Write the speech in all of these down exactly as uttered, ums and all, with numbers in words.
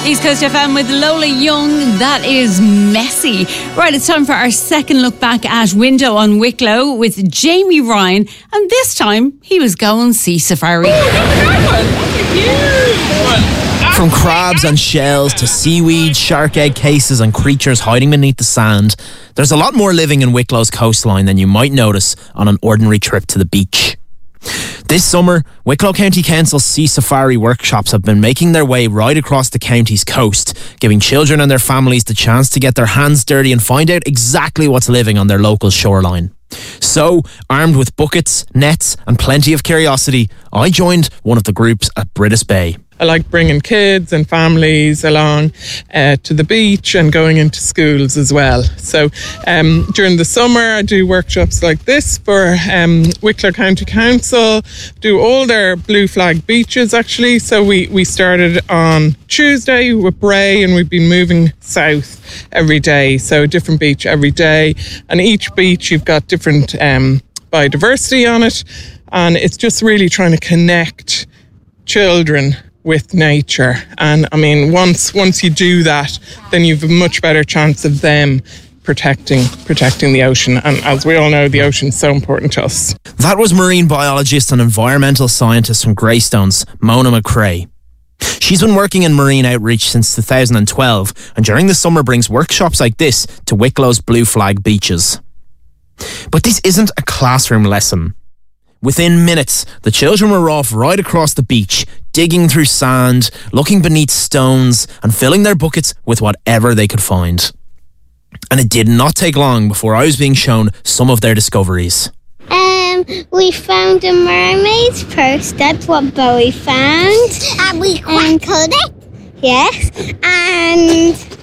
East Coast F M with Lola Young. That is messy. Right, it's time for our second look back at Window on Wicklow with Jamie Ryan. And this time, he was going sea safari. From crabs and shells to seaweed, shark egg cases and creatures hiding beneath the sand, there's a lot more living in Wicklow's coastline than you might notice on an ordinary trip to the beach. This summer, Wicklow County Council's Sea Safari workshops have been making their way right across the county's coast, giving children and their families the chance to get their hands dirty and find out exactly what's living on their local shoreline. So, armed with buckets, nets and plenty of curiosity, I joined one of the groups at Brittas Bay. I like bringing kids and families along uh, to the beach and going into schools as well. So um, during the summer I do workshops like this for um, Wicklow County Council, do all their blue flag beaches actually. So we, we started on Tuesday with Bray and we've been moving south every day. So a different beach every day, and each beach you've got different um, biodiversity on it, and it's just really trying to connect children with nature. And I mean, once once you do that, then you've a much better chance of them protecting protecting the ocean. And as we all know, the ocean's so important to us. That was marine biologist and environmental scientist from Greystones, Mona McCrae. She's been working in marine outreach since two thousand twelve, and during the summer brings workshops like this to Wicklow's blue flag beaches. But this isn't a classroom lesson. Within minutes, the children were off right across the beach, digging through sand, looking beneath stones, and filling their buckets with whatever they could find. And it did not take long before I was being shown some of their discoveries. Um, we found a mermaid's purse. That's what Bowie found. And we crackled it. Yes. And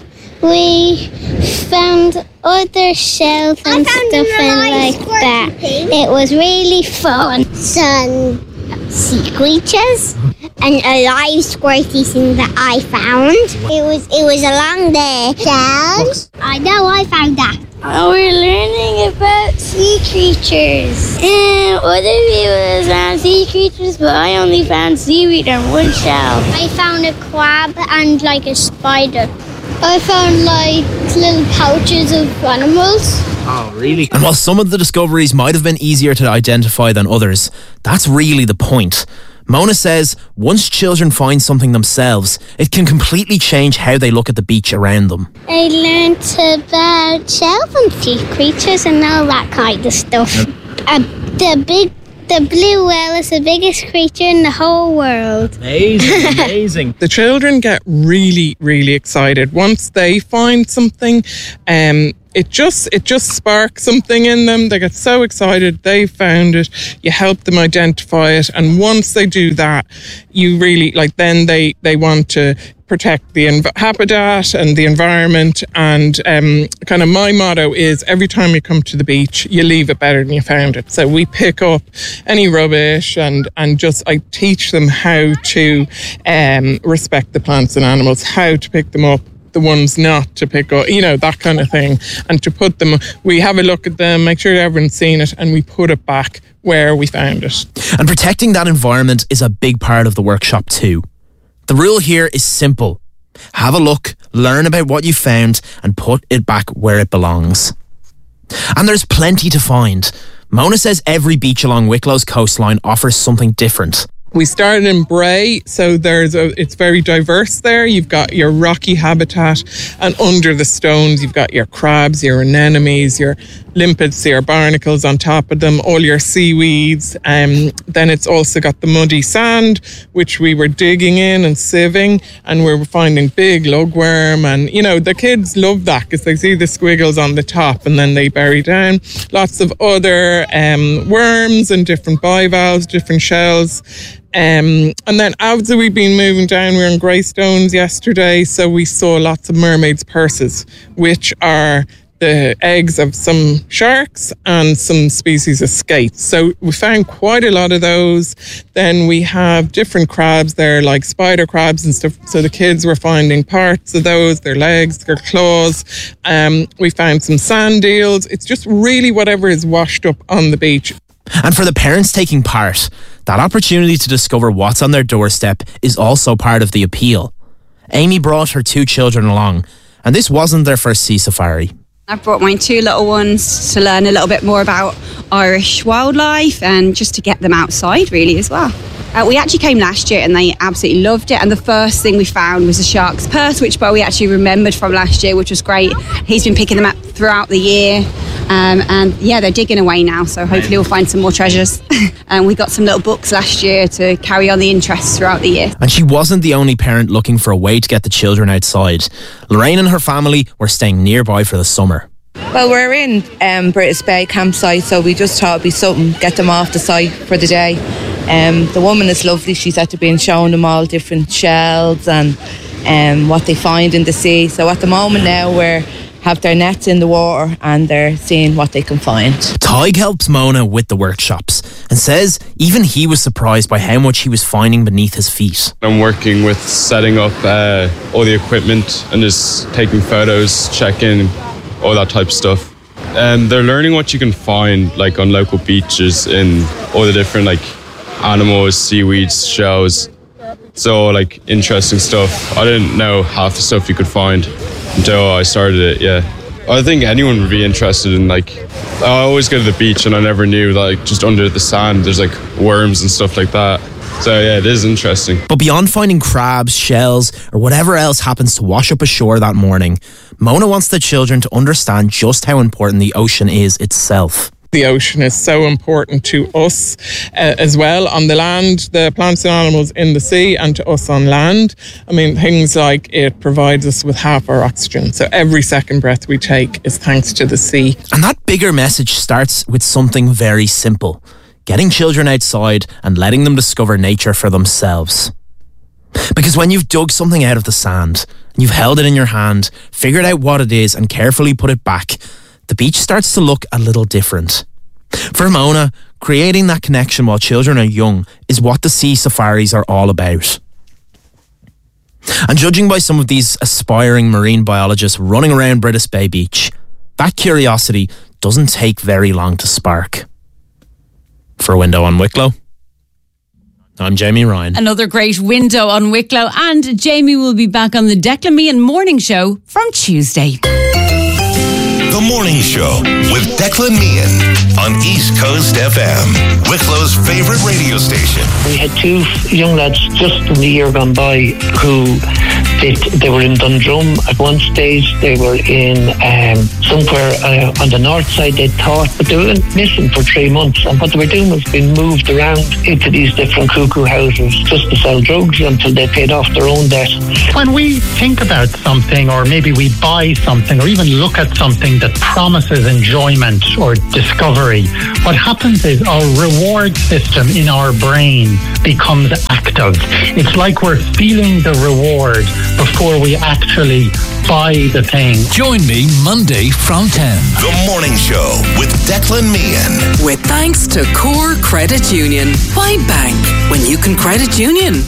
we found other shells and stuff and like that. It was really fun. Some sea creatures and a live squirty thing that I found. It was it was along the shells. I know I found that. Oh, we're learning about sea creatures. And other people found sea creatures, but I only found seaweed and one shell. I found a crab and like a spider. I found like little pouches of animals. Oh, really? And while some of the discoveries might have been easier to identify than others, that's really the point. Mona says once children find something themselves, it can completely change how they look at the beach around them. I learned about shells and sea creatures and all that kind of stuff. Uh, the big The blue whale is the biggest creature in the whole world. Amazing, amazing. The children get really, really excited. Once they find something, um, it just it just sparks something in them. They get so excited. They found it. You help them identify it. And once they do that, you really, like, then they, they want to protect the env- habitat and the environment. And um, kind of my motto is every time you come to the beach, you leave it better than you found it. So we pick up any rubbish and, and just I teach them how to um, respect the plants and animals, how to pick them up, the ones not to pick up, you know, that kind of thing. And to put them, we have a look at them, make sure everyone's seen it, and we put it back where we found it. And protecting that environment is a big part of the workshop too. The rule here is simple. Have a look, learn about what you found, and put it back where it belongs. And there's plenty to find. Mona says every beach along Wicklow's coastline offers something different. We started in Bray, so there's a, it's very diverse there. You've got your rocky habitat, and under the stones you've got your crabs, your anemones, your limpets, your barnacles on top of them, all your seaweeds. Um, then it's also got the muddy sand, which we were digging in and sieving, and we were finding big lugworm. And, you know, the kids love that because they see the squiggles on the top and then they bury down. Lots of other um, worms and different bivalves, different shells. Um, and then as we've been moving down, we were in Greystones yesterday, so we saw lots of mermaids' purses, which are the eggs of some sharks and some species of skates. So we found quite a lot of those. Then we have different crabs there, like spider crabs and stuff. So the kids were finding parts of those, their legs, their claws. Um, we found some sand eels. It's just really whatever is washed up on the beach. And for the parents taking part, that opportunity to discover what's on their doorstep is also part of the appeal. Amy brought her two children along, and this wasn't their first sea safari. I've brought my two little ones to learn a little bit more about Irish wildlife and just to get them outside really as well. Uh, we actually came last year and they absolutely loved it, and the first thing we found was a shark's purse, which Bowie actually remembered from last year, which was great. He's been picking them up throughout the year, um, and yeah, they're digging away now, so hopefully we'll find some more treasures. And we got some little books last year to carry on the interest throughout the year. And she wasn't the only parent looking for a way to get the children outside. Lorraine and her family were staying nearby for the summer. Well, we're in um, British Bay campsite, so we just thought it'd be something, get them off the site for the day. Um, the woman is lovely. She's after being shown them all different shells and um, what they find in the sea. So at the moment now we have their nets in the water and they're seeing what they can find. Tig helps Mona with the workshops and says even he was surprised by how much he was finding beneath his feet. I'm working with setting up uh, all the equipment and just taking photos, checking, all that type of stuff. And they're learning what you can find like on local beaches in all the different like animals, seaweeds, shells. So like interesting stuff. I didn't know half the stuff you could find until I started it, yeah. I think anyone would be interested in like, I always go to the beach and I never knew that like just under the sand there's like worms and stuff like that. So yeah, it is interesting. But beyond finding crabs, shells, or whatever else happens to wash up ashore that morning, Mona wants the children to understand just how important the ocean is itself. The ocean is so important to us uh, as well on the land, the plants and animals in the sea, and to us on land. I mean, things like it provides us with half our oxygen. So every second breath we take is thanks to the sea. And that bigger message starts with something very simple. Getting children outside and letting them discover nature for themselves. Because when you've dug something out of the sand, you've held it in your hand, figured out what it is and carefully put it back, the beach starts to look a little different. For Mona, creating that connection while children are young is what the sea safaris are all about. And judging by some of these aspiring marine biologists running around British Bay Beach, that curiosity doesn't take very long to spark. For a Window on Wicklow, I'm Jamie Ryan. Another great Window on Wicklow, and Jamie will be back on the Declan Meehan Morning Show from Tuesday. The Morning Show with Declan Meehan on East Coast F M, Wicklow's favorite radio station. We had two young lads just in the year gone by who they, they were in Dundrum at one stage. They were in um, somewhere uh, on the north side, they thought, but they were missing for three months. And what they were doing was being moved around into these different cuckoo houses just to sell drugs until they paid off their own debt. When we think about something, or maybe we buy something, or even look at something that promises enjoyment or discovery, what happens is our reward system in our brain becomes active. It's like we're feeling the reward before we actually buy the thing. Join me Monday from ten. The Morning Show with Declan Meehan. With thanks to Core Credit Union. Why bank when you can credit union?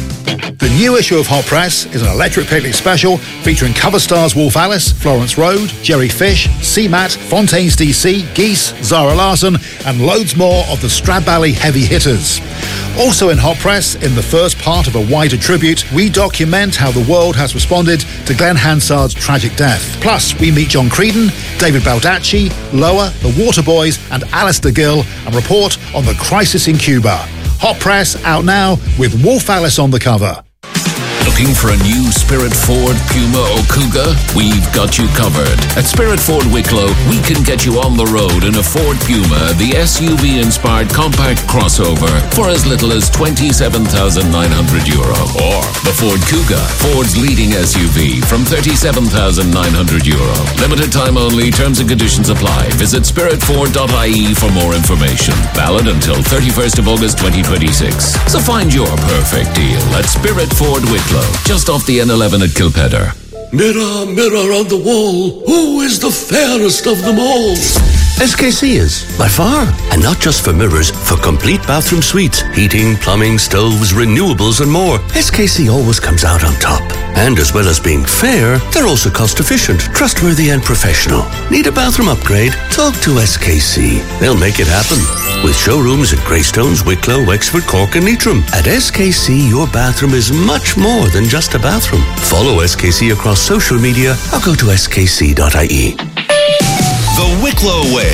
The new issue of Hot Press is an electric picnic special featuring cover stars Wolf Alice, Florence Road, Jerry Fish, C-Mat, Fontaines D C, Geese, Zara Larsson, and loads more of the Stradbally heavy hitters. Also in Hot Press, in the first part of a wider tribute, we document how the world has responded to Glenn Hansard's tragic death. Plus, we meet John Creedon, David Baldacci, Loa, the Waterboys, and Alistair Gill, and report on the crisis in Cuba. Hot Press out now with Wolf Alice on the cover. Looking for a new Spirit Ford, Puma or Kuga? We've got you covered. At Spirit Ford Wicklow, we can get you on the road in a Ford Puma, the S U V-inspired compact crossover, for as little as twenty-seven thousand nine hundred euro. Or the Ford Kuga, Ford's leading S U V, from thirty-seven thousand nine hundred euro. Limited time only, terms and conditions apply. Visit spirit ford dot I E for more information. Valid until thirty-first of August twenty twenty-six. So find your perfect deal at Spirit Ford Wicklow, just off the N eleven at Kilpedder. Mirror, mirror on the wall, who is the fairest of them all? S K C is, by far. And not just for mirrors, for complete bathroom suites, heating, plumbing, stoves, renewables and more. S K C always comes out on top. And as well as being fair, they're also cost efficient, trustworthy and professional. Need a bathroom upgrade? Talk to S K C. They'll make it happen. With showrooms at Greystones, Wicklow, Wexford, Cork and Leitrim. At S K C, your bathroom is much more than just a bathroom. Follow S K C across social media or go to s k c dot i e. The Wicklow Way.